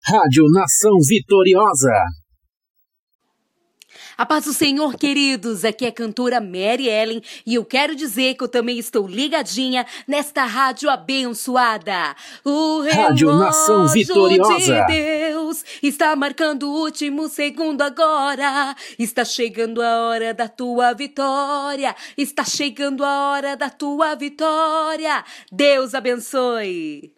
Rádio Nação Vitoriosa. A paz do Senhor, queridos, aqui é a cantora Mary Ellen e eu quero dizer que eu também estou ligadinha nesta rádio abençoada. O Rádio Nação Vitoriosa. de Deus está marcando o último segundo agora. Está chegando a hora da tua vitória. Está chegando a hora da tua vitória. Deus abençoe.